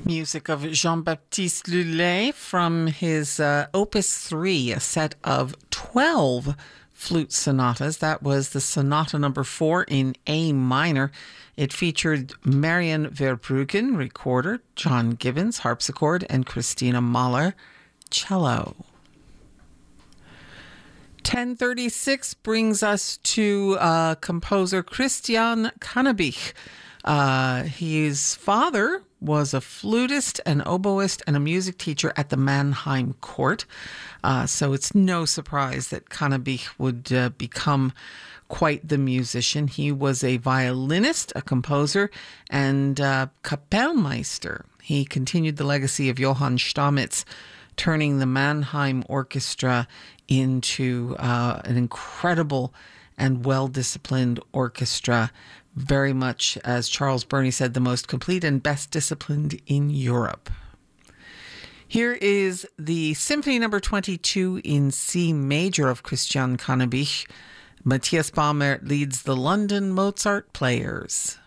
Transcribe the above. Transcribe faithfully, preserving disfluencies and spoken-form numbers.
Music of Jean-Baptiste Lully from his uh, Opus three, a set of twelve flute sonatas. That was the sonata number four in A minor. It featured Marian Verbruggen, recorder, John Gibbons, harpsichord, and Christina Mahler, cello. ten thirty-six brings us to uh, composer Christian Cannabich. Uh, his father was a flutist, an oboist, and a music teacher at the Mannheim court. Uh, so it's no surprise that Cannabich would uh, become quite the musician. He was a violinist, a composer, and uh, Kapellmeister. He continued the legacy of Johann Stamitz, turning the Mannheim Orchestra into uh, an incredible and well-disciplined orchestra, very much, as Charles Burney said, the most complete and best disciplined in Europe. Here is the Symphony Number twenty-two in C major of Christian Cannabich. Matthias Bamert leads the London Mozart Players.